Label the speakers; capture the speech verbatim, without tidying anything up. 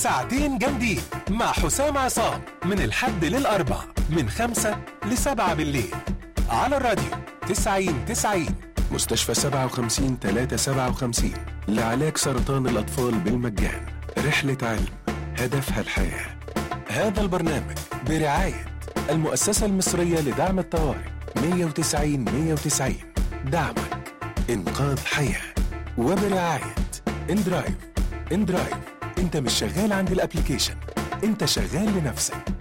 Speaker 1: ساعتين جامدين مع حسام عصام من الحد للأربع من خمسة لسبعة بالليل على الراديو تسعين تسعين. مستشفى سبعة وخمسين تلاتة سبعة وخمسين لعلاج سرطان الأطفال بالمجان. رحلة علم هدفها الحياة. هذا البرنامج برعاية المؤسسة المصرية لدعم الطوارئ مية وتسعين مية وتسعين. دعمك إنقاذ حياة. وبرعاية اندرايف. اندرايف، انت مش شغال عند الابليكيشن، انت شغال لنفسك.